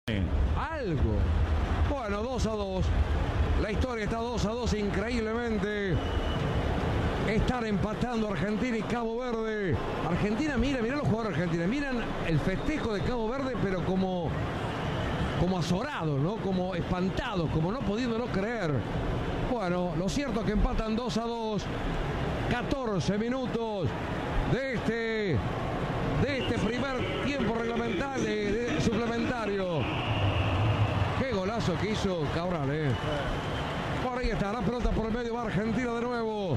algo. Bueno, 2-2. La historia está 2-2 increíblemente. Están empatando Argentina y Cabo Verde. Argentina, mira los jugadores argentinos. Miran el festejo de Cabo Verde, pero como azorados, ¿no? Como espantados, como no pudiendo creer. Bueno, lo cierto es que empatan 2-2. 14 minutos de este primer tiempo reglamentario, de suplementario. Qué golazo que hizo Cabral, Por ahí está, la pelota por el medio, va Argentina de nuevo.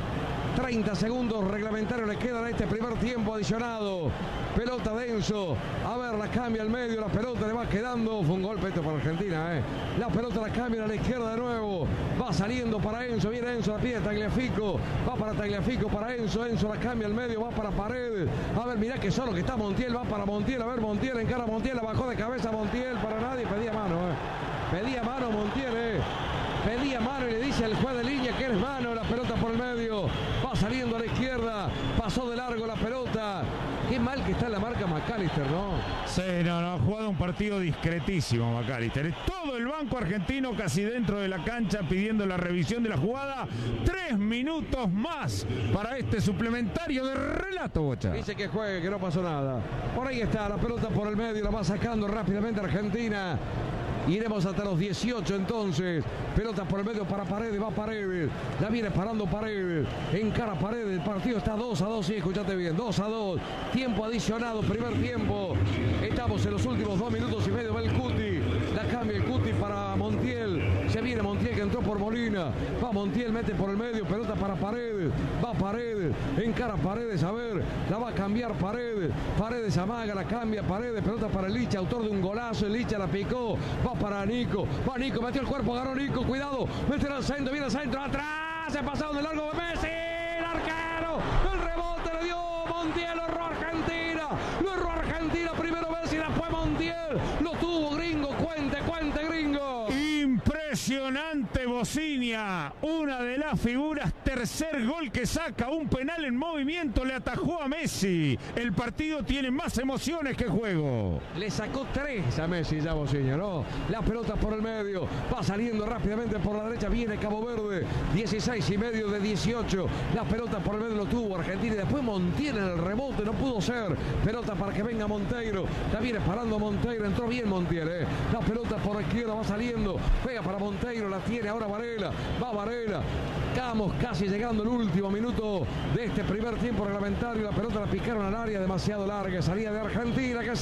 30 segundos reglamentarios le quedan a este primer tiempo adicionado. Pelota de Enzo. A ver, la cambia al medio, la pelota le va quedando. Fue un golpe esto para Argentina, La pelota la cambia a la izquierda de nuevo. Va saliendo para Enzo, viene Enzo, la pide Tagliafico. Va para Tagliafico, para Enzo. Enzo la cambia al medio, va para Paredes. A ver, mirá que solo que está Montiel, va para Montiel. A ver, Montiel encara a Montiel, la bajó de cabeza Montiel, para nadie, pedía mano, Pedía mano Montiel, Pedía mano y le dice al juez de línea que es mano. La pelota por el medio. Va saliendo a la izquierda. Pasó de largo la pelota. Qué mal que está la marca McAllister, ¿no? Sí, no, ha jugado un partido discretísimo McAllister. Todo el banco argentino casi dentro de la cancha pidiendo la revisión de la jugada. 3 minutos más para este suplementario de relato, Bocha. Dice que juegue, que no pasó nada. Por ahí está la pelota por el medio. La va sacando rápidamente Argentina. Iremos hasta los 18 entonces. Pelota por el medio para Paredes, va Paredes. La viene parando Paredes. Encara Paredes. El partido está 2-2, sí, escuchate bien. 2-2. Tiempo adicionado, primer tiempo. Estamos en los últimos 2 minutos y medio. Va el Cuti. La cambia el Cuti para Montiel. Se viene Montiel que entró por Molina. Va Montiel, mete por el medio. Pelota para Paredes. Va Paredes. Encara Paredes. A ver. La va a cambiar Paredes. Paredes amaga, la cambia Paredes. Pelota para el Licha, autor de un golazo. El Licha la picó. Va para Nico. Va Nico, metió el cuerpo, agarró Nico. Cuidado. Mete al centro, viene al centro. Atrás. Se pasaron de largo de Messi. El arquero. El rebote le dio Montiel. Lo erró Argentina. Lo erró Argentina. Primero Messi, después Montiel. Lo tuvo Gringo. Cuente, Gringo. Impresionante Bocinia, una de las figuras, tercer gol que saca, un penal en movimiento, le atajó a Messi. El partido tiene más emociones que juego. Le sacó 3 a Messi ya Bocinia, ¿no? La pelota por el medio, va saliendo rápidamente por la derecha, viene Cabo Verde, 16 y medio de 18. La pelota por el medio lo tuvo Argentina y después Montiel en el rebote, no pudo ser. Pelota para que venga Monteiro, la viene parando Monteiro, entró bien Montiel, La pelota por la izquierda va saliendo, pega para Monteiro, la tiene ahora Varela, va Varela. Estamos casi llegando al último minuto de este primer tiempo reglamentario. La pelota la picaron al área, demasiado larga. Salida de Argentina que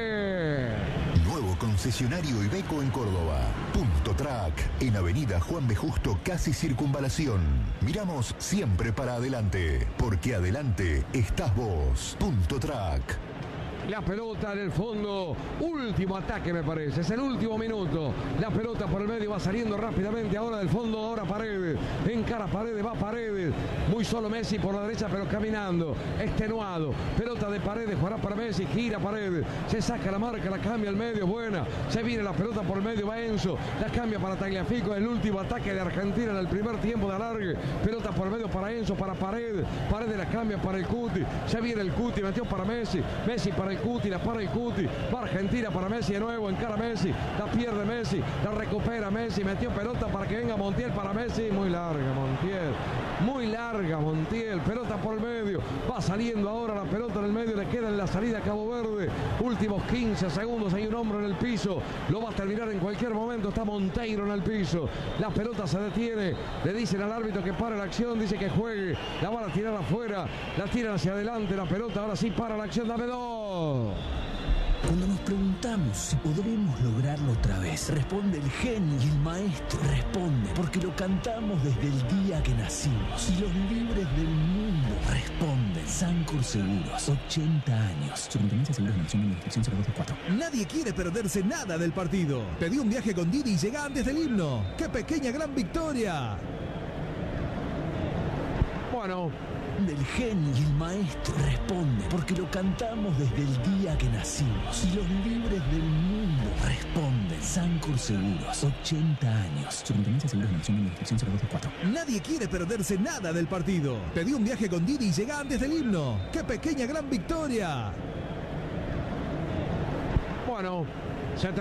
sale. Nuevo concesionario Iveco en Córdoba. Punto Track, en Avenida Juan B. Justo, casi Circunvalación. Miramos siempre para adelante, porque adelante estás vos. Punto Track. La pelota en el fondo, último ataque me parece, es el último minuto. La pelota por el medio va saliendo rápidamente ahora del fondo, ahora Paredes. Encara Paredes, va Paredes. Muy solo Messi por la derecha pero caminando, extenuado. Pelota de Paredes, jugará para Messi, gira Paredes. Se saca la marca, la cambia al medio, buena. Se viene la pelota por el medio, va Enzo. La cambia para Tagliafico, el último ataque de Argentina en el primer tiempo de alargue. Pelota por el medio para Enzo, para Paredes. Paredes la cambia para el Cuti. Se viene el Cuti, metió para Messi. Messi para el Cuti, la para el Cuti, va Argentina para Messi de nuevo, encara Messi, la pierde Messi, la recupera Messi, metió pelota para que venga Montiel para Messi, muy larga Montiel, pelota por el medio, va saliendo ahora la pelota en el medio, le queda en la salida a Cabo Verde, últimos 15 segundos, hay un hombre en el piso, lo va a terminar en cualquier momento, está Monteiro en el piso, la pelota se detiene, le dicen al árbitro que pare la acción, dice que juegue, la van a tirar afuera, la tiran hacia adelante, la pelota ahora sí para la acción, dame 2. Cuando nos preguntamos si podremos lograrlo otra vez, responde el genio y el maestro. Responde porque lo cantamos desde el día que nacimos. Y los libres del mundo responden. Sancor Seguros, 80 años. Superintendencia de Seguros de Nación, Inscripción 024. Nadie quiere perderse nada del partido. Pedí un viaje con Didi y llega antes del himno. ¡Qué pequeña gran victoria! Bueno, del genio y el maestro responde porque lo cantamos desde el día que nacimos y los libres del mundo responden. Sancor Seguros, 80 años. Superintendencia de Seguros de Nación, Inscripción 024. Nadie quiere perderse nada del partido. Pedí un viaje con Didi y llega antes del himno. ¡Qué pequeña gran victoria! bueno,